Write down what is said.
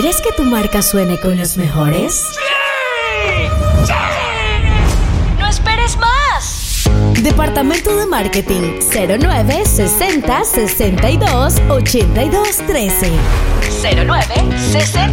¿Quieres que tu marca suene con los mejores? ¡Sí! ¡Sí! ¡No esperes más! Departamento de Marketing 09 60 62 82 13. 09 60